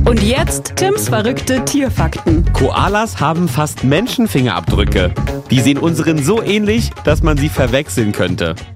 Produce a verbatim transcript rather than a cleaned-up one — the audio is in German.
Und jetzt Tims verrückte Tierfakten. Koalas haben fast Menschenfingerabdrücke. Die sehen unseren so ähnlich, dass man sie verwechseln könnte.